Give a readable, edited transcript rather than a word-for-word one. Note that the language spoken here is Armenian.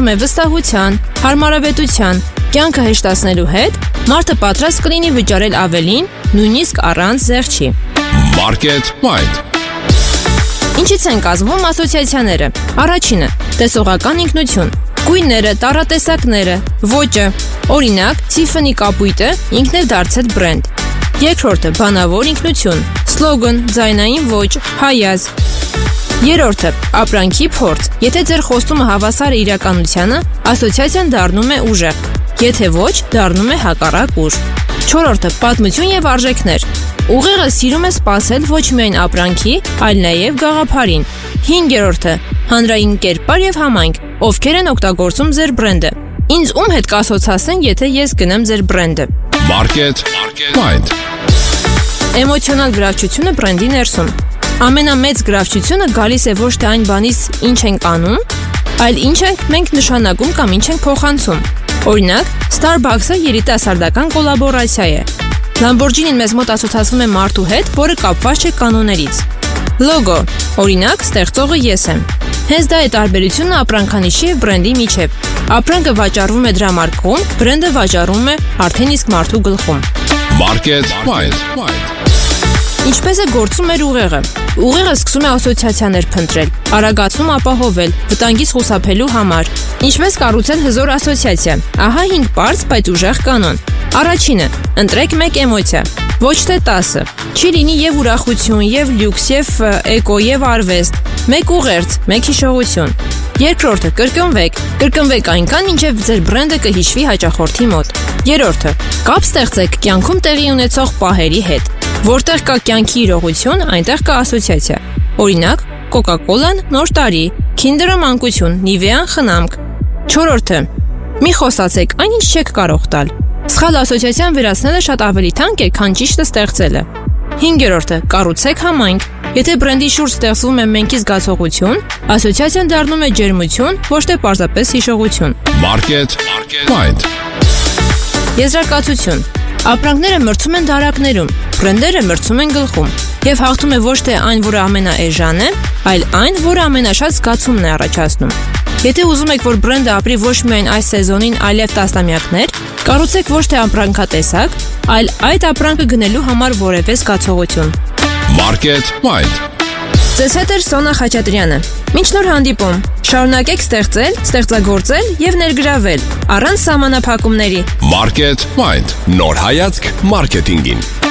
օգնում է վստահության, հարմարավետության, կյանքը հեշտացնելու հետ, մարդը պատրաստ կլինի վճարել ավելին, նույնիսկ առանց զեղչի։ Market Mind. Ինչից են կազմվում ասոցիացիաները։ Առաջինը՝ տեսողական ինքնություն, գույները, տառատեսակները, ոճը։ Օրինակ, Tiffany կապույտը ինքն էլ դարձել բրենդ։ Երկրորդը՝ բանավոր ինքնություն, սլոգան, ձայնային ոճ, հայազ։ Երրորդը՝ ապրանքի փորձ։ Եթե ձեր խոստումը հավասար է իրականությանը, ասոցիացիան դառնում է ուժեղ, եթե ոչ, դառնում է հակառակ ուժ։ Չորրորդը՝ պատմություն եւ արժեքներ։ Ուղեղը սիրում է սպասել ոչ միայն ապրանքի, այլ նաև գաղափարին։ Հինգերորդը՝ հանրային կերպար եւ համայնք, ովքեր են օգտագործում ձեր բրենդը։ Ինձ ում հետ կասոցացնեն, եթե ես գնեմ ձեր բրենդը։ Market Mind. Էմոցիոնալ գրավչությունը բրենդի ներսում։ Ամենամեծ գրավչությունը գալիս է ոչ թե այն բանից, ինչ ենք անում, այլ ինչ ենք մենք նշանակում կամ ինչ ենք փոխանցում։ Օրինակ, Starbucks-ը երիտասարդական կոլաբորացիա է։ Lamborghini-ն մեզ մոտ ասոցացվում է մարդու հետ, որը կապված չէ կանոններից։ Լոգո, օրինակ, ստեղծողը ես եմ։ Հենց դա է տարբերությունը ապրանքանիշի եւ բրենդի միջեւ։ Ապրանքը վաճառվում է դրամարկղում, բրենդը վաճառվում է արդեն իսկ մարդու գլխում։ Market Mind. Ինչպես է գործում մեր ուղեղը։ Ուղեղը սկսում է ասոցիացիաներ փնտրել, արագացում ապահովել, վտանգից խուսափելու համար։ Ինչպես կառուցել հզոր ասոցիացիա։ Ահա 5 պարզ, բայց ուժեղ կանոն։ Առաջինը՝ ընտրեք մեկ էմոցիա, ոչ թե 10-ը։ Չի լինի եւ ուրախություն, եւ լյուքս, եւ էկո, եւ արվեստ։ Մեկ ուղերձ, մեկ հիշողություն։ Երկրորդը՝ կրկնվեք այնքան, մինչև ձեր բրենդը կհիշվի հաճախորդի մոտ։ Երրորդը՝ կապ ստեղծեք կյանքում տեղի ունեցող պահերի հետ։ Որտեղ կա կյանքի իրողություն, այնտեղ կա ասոցիացիա։ Օրինակ, Coca-Cola-ն նոր տարի, Kinder-ը մանկություն, Nivea-ն խնամք։ Չորրորդը՝ մի խոսացեք այն, ինչ չեք կարող տալ։ Սխալ ասոցիացիան վերացնելը շատ ավելի թանկ է, քան ճիշտը ստեղծելը։ Հինգերորդը՝ կառուցեք համայնք։ Եթե բրենդի շուրջ ստեղծվում է մենքի զգացողություն, ասոցիացիան դառնում է ջերմություն, ոչ թե պարզապես հիշողություն։ Market Mind. Եզրակացություն։ Ապրանքները մրցում են դարակներում, բրենդերը մրցում են գլխում, եւ հաղթում է ոչ թե այն, որը ամենաէժան է, այլ այն, որը ամենաշատ զգացումն է առաջացնում։ Եթե ուզում եք, որ բրենդը ապրի ոչ միայն այս սեզոնին, այլև տասնամյակներ, կառուցեք ոչ թե ապրանքատեսակ, այլ այդ ապրանքը գնելու համար որևէ զգացողություն։ Market Mind. Ձեզ հետ է Սոնա Խաչատրյանը։ Մինչ նոր հանդիպում, շարունակեք ստեղծել, ստեղծագործել եւ ներգրավել առանց սահմանափակումների։ Market Mind. Նոր հայացք մարքեթինգին։